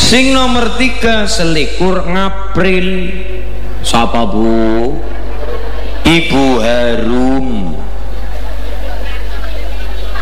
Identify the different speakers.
Speaker 1: Sing nomor 3 selikur April. Sapa Bu? Ibu Heru.